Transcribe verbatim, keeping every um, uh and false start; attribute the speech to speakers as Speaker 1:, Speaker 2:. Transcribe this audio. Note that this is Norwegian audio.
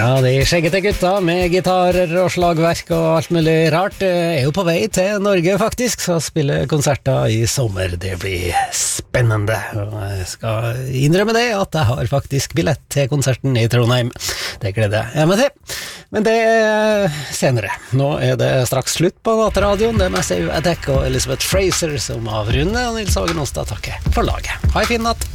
Speaker 1: Ja, de skjeggete gutta med gitarer og slagverk og alt mulig rart er jo på vei til Norge faktisk, så spiller konserter i sommer. Det blir spennende. Og jeg skal innrømme det at jeg har faktisk billett til konserten i Trondheim. Det gleder jeg meg til. Men det er senere. Nå er det straks slutt på Nattradioen. Det er Massive Attack og Elizabeth Fraser som avrunder, og Nils Hagen Åstad takker for laget. Ha en fin natt.